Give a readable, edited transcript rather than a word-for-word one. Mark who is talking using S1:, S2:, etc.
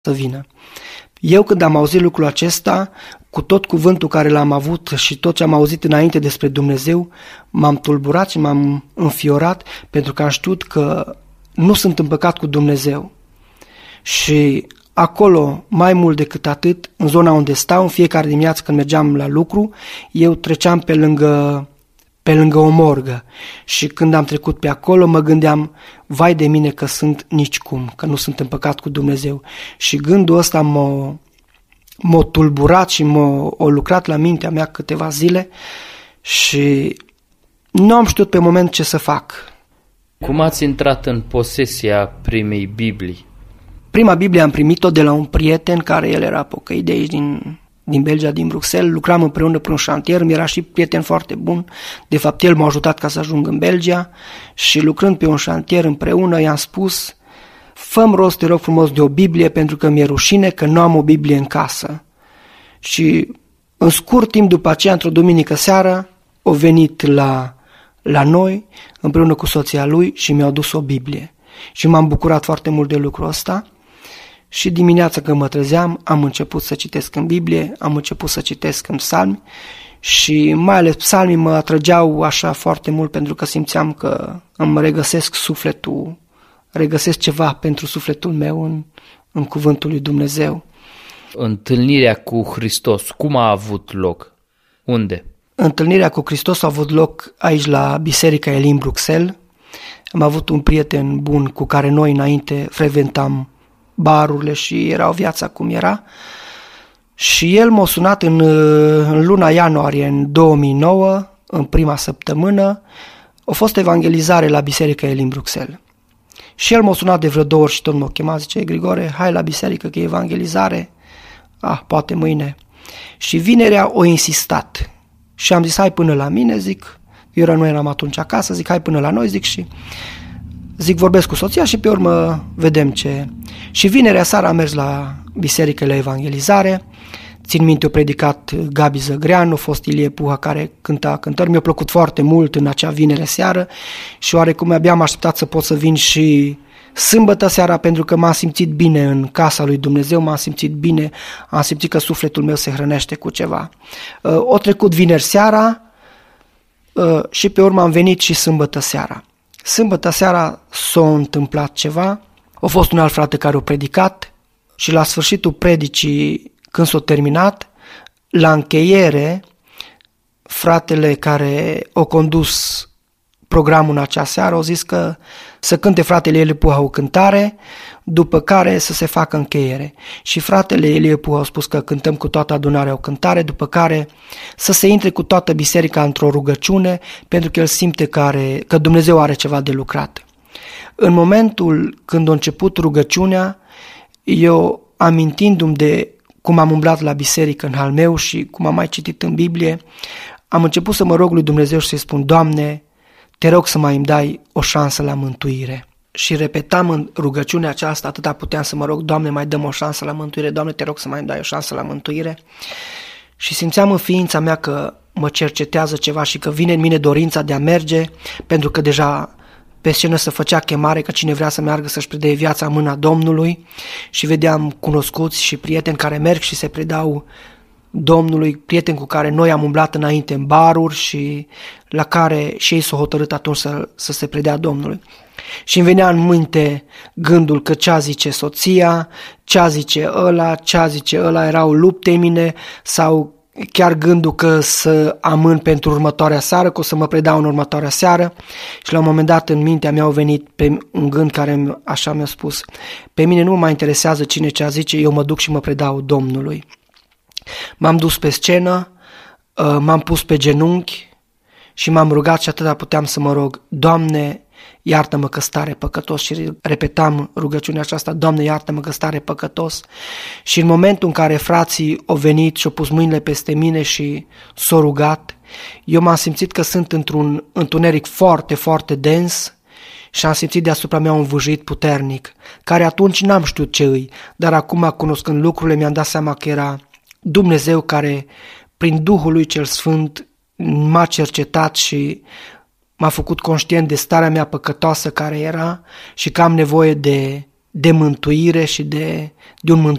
S1: să vină. Eu când am auzit lucrul acesta, cu tot cuvântul care l-am avut și tot ce am auzit înainte despre Dumnezeu, m-am tulburat și m-am înfiorat pentru că am știut că nu sunt împăcat cu Dumnezeu. Și acolo, mai mult decât atât, în zona unde stau, în fiecare dimineață când mergeam la lucru, eu treceam pe lângă o morgă și când am trecut pe acolo mă gândeam, vai de mine că sunt nicicum, că nu sunt împăcat cu Dumnezeu. Și gândul ăsta m-a tulburat și m-a lucrat la mintea mea câteva zile și nu am știut pe moment ce să fac.
S2: Cum ați intrat în posesia primei Biblii?
S1: Prima Biblie am primit-o de la un prieten care el era pocăit de aici din Belgia, din Bruxelles. Lucram împreună pe un șantier, mi era și prieten foarte bun. De fapt, el m-a ajutat ca să ajung în Belgia și lucrând pe un șantier împreună i-am spus: fă-mi rost, te rog frumos, de o Biblie pentru că mi-e rușine că nu am o Biblie în casă. Și în scurt timp după aceea, într-o duminică seară, a venit la noi împreună cu soția lui și mi-a adus o Biblie. Și m-am bucurat foarte mult de lucrul ăsta. Și dimineața când mă trezeam, am început să citesc în Biblie, am început să citesc în psalmi și mai ales psalmii mă atrăgeau așa foarte mult pentru că simțeam că îmi regăsesc sufletul, regăsesc ceva pentru sufletul meu în cuvântul lui Dumnezeu.
S2: Întâlnirea cu Hristos, cum a avut loc? Unde?
S1: Întâlnirea cu Hristos a avut loc aici la Biserica Elim Bruxelles. Am avut un prieten bun cu care noi înainte frecventam barurile și era o viață cum era. Și el m-a sunat în luna ianuarie în 2009, în prima săptămână. A fost evangelizare la Biserica Elim Bruxelles. Și el m-a sunat de vreo 2 ori și tot m-a chemat, zice: Grigore, hai la biserică că e evangelizare. Poate mâine. Și vinerea o insistat. Și am zis: hai până la mine, zic. Nu eram atunci acasă, zic: hai până la noi, zic, și vorbesc cu soția și pe urmă vedem ce. Și vinerea seara am mers la biserică la evangelizare. Țin minte, a predicat Gabi Zăgrean, a fost Ilie Puha care cânta cântări. Mi-a plăcut foarte mult în acea vinere seară și oarecum abia am așteptat să pot să vin și sâmbătă seara, pentru că m-am simțit bine în casa lui Dumnezeu, m-am simțit bine, am simțit că sufletul meu se hrănește cu ceva. O trecut vineri seara și pe urmă am venit și sâmbătă seara. Sâmbătă seara s-a întâmplat ceva, a fost un alt frate care a predicat și la sfârșitul predicii, când s-a terminat, la încheiere, fratele care a condus programul în acea seară a zis că să cânte fratele Ilie Puha o cântare, după care să se facă încheiere. Și fratele Ilie Puha a spus că cântăm cu toată adunarea o cântare, după care să se intre cu toată biserica într-o rugăciune, pentru că el simte că Dumnezeu are ceva de lucrat. În momentul când a început rugăciunea, eu, amintindu-mi de cum am umblat la biserică în hal meu și cum am mai citit în Biblie, am început să mă rog lui Dumnezeu și să-i spun: Doamne, te rog să mai îmi dai o șansă la mântuire. Și repetam în rugăciunea aceasta, atâta puteam să mă rog: Doamne, mai dăm o șansă la mântuire, Doamne, te rog să mai îmi dai o șansă la mântuire. Și simțeam în ființa mea că mă cercetează ceva și că vine în mine dorința de a merge, pentru că deja pe scenă se făcea chemare că cine vrea să meargă să-și predea viața în mâna Domnului și vedeam cunoscuți și prieteni care merg și se predau Domnului, prieteni cu care noi am umblat înainte în baruri și la care și ei s-au hotărât atunci să se predea Domnului. Și îmi venea în minte gândul că ce zice soția, ce zice ăla, erau lupte în mine, sau chiar gândul că să amân pentru următoarea seară, că o să mă predau în următoarea seară. Și la un moment dat în mintea mea au venit un gând care așa mi-a spus: pe mine nu mă mai interesează cine ce zice, eu mă duc și mă predau Domnului. M-am dus pe scenă, m-am pus pe genunchi și m-am rugat și atâta puteam să mă rog: Doamne, iartă-mă că stare păcătos. Și repetam rugăciunea aceasta: Doamne, iartă-mă că stare păcătos. Și în momentul în care frații au venit și au pus mâinile peste mine și s-au rugat, eu m-am simțit că sunt într-un întuneric foarte, foarte dens și am simțit deasupra mea un vâjit puternic, care atunci n-am știut ce îi, dar acum, cunoscând lucrurile, mi-am dat seama că era Dumnezeu care, prin Duhul lui cel Sfânt, m-a cercetat și m-a făcut conștient de starea mea păcătoasă care era și că am nevoie de de mântuire și de un